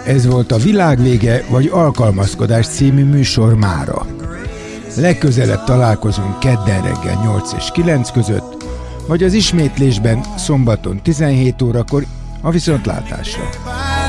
Ez volt a Világvége vagy Alkalmazkodás című műsor mára. Legközelebb találkozunk kedden reggel 8 és 9 között, vagy az ismétlésben szombaton 17 órakor a viszontlátásra.